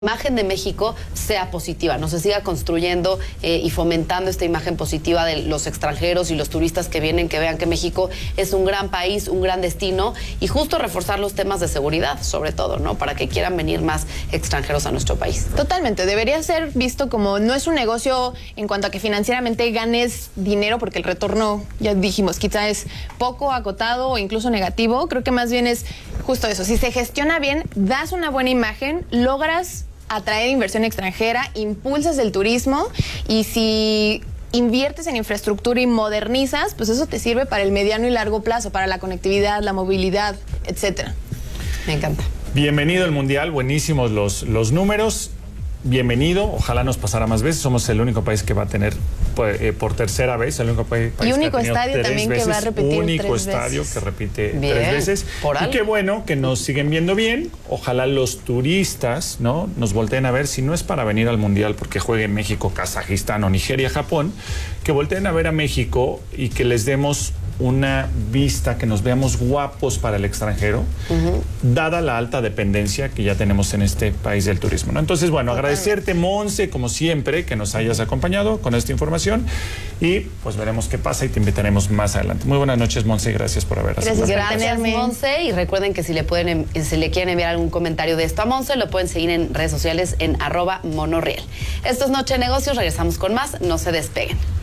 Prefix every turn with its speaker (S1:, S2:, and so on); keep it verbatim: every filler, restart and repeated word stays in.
S1: imagen de México sea positiva, no se siga construyendo eh, y fomentando esta imagen positiva de los extranjeros y los turistas que vienen, que vean que México es un gran país, un gran destino, y justo reforzar los temas de seguridad, sobre todo, ¿no? Para que quieran venir más extranjeros a nuestro país.
S2: Totalmente, debería ser visto como no es un negocio en cuanto a que financieramente ganes dinero, porque el retorno, ya dijimos, quizá es poco acotado o incluso negativo. Creo que más bien es justo eso, si se gestiona bien, das una buena imagen, logras atraer inversión extranjera, impulsas el turismo, y si inviertes en infraestructura y modernizas, pues eso te sirve para el mediano y largo plazo, para la conectividad, la movilidad, etcétera.
S1: Me encanta.
S3: Bienvenido al Mundial, buenísimos los, los números. Bienvenido, ojalá nos pasara más veces. Somos el único país que va a tener pues, eh, por tercera vez, el único país
S2: y único
S3: que ha
S2: estadio
S3: tres
S2: también
S3: veces,
S2: que va a repetir
S3: único
S2: tres
S3: estadio
S2: veces.
S3: que repite
S1: Bien,
S3: tres veces.
S1: por
S3: Y
S1: algo.
S3: qué bueno que nos siguen viendo bien. Ojalá los turistas, ¿no?, nos volteen a ver, si no es para venir al Mundial porque juegue en México, Kazajistán o Nigeria, Japón, que volteen a ver a México y que les demos una vista, que nos veamos guapos para el extranjero, uh-huh. dada la alta dependencia que ya tenemos en este país del turismo, ¿no? Entonces, bueno, Total. agradecerte, Monse, como siempre, que nos hayas acompañado con esta información, y pues veremos qué pasa y te invitaremos más adelante. Muy buenas noches, Monse, gracias por haber asistido.
S1: Gracias, gracias Monse, y recuerden que si le pueden, si le quieren enviar algún comentario de esto a Monse, lo pueden seguir en redes sociales en arroba monorriel. Esto es Noche de Negocios, regresamos con más, no se despeguen.